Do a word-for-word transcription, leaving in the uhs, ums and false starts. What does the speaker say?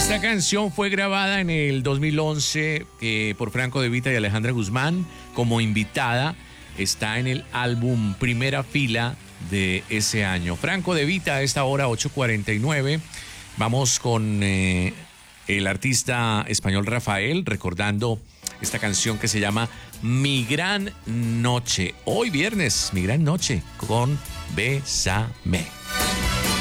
Esta canción fue grabada en el dos mil once eh, por Franco De Vita y Alejandra Guzmán como invitada. Está en el álbum Primera Fila de ese año. Franco De Vita a esta hora, ocho cuarenta y nueve. Vamos con eh, el artista español Rafael, recordando esta canción que se llama Mi Gran Noche. Hoy viernes, Mi Gran Noche con Bésame.